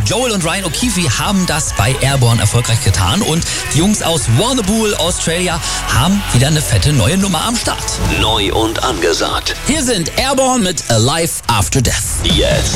Joel und Ryan O'Keefe haben das bei Airborne erfolgreich getan und die Jungs aus Warrnambool, Australia, haben wieder eine fette neue Nummer am Start. Neu und angesagt. Hier sind Airborne mit Alive After Death. Jetzt